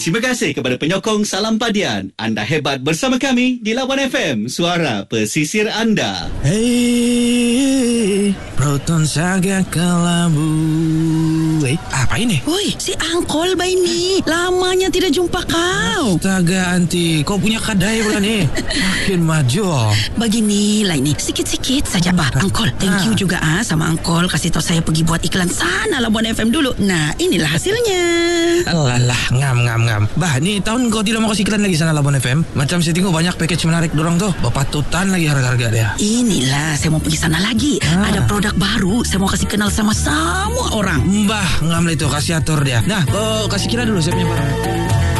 Terima kasih kepada penyokong Salam Padian. Anda hebat bersama kami di Lawan FM, suara pesisir anda. Hey, Proton Saga Kelabu. Apa ini? Woi, si Angkol bayi ni. Lamanya tidak jumpa kau. Astaga, Anti. Kau punya kadai pula ni. Makin maju. Begini lah ini. Sikit-sikit saja, Bah. Angkol, thank you juga sama Angkol. Kasih tahu saya pergi buat iklan sana Labuan FM dulu. Nah, inilah hasilnya. Alah, ngam. Bah, ni tahun kau tidak mau kasih iklan lagi sana Labuan FM. Macam saya tengok banyak package menarik dorang tuh. Bapatutan lagi harga-harga dia. Inilah, saya mau pergi sana lagi. Ada produk baru. Saya mau kasih kenal sama semua orang. Bah, ngam lah itu. Kasih atur dia. Nah, kau kasih kira dulu saya punya barang.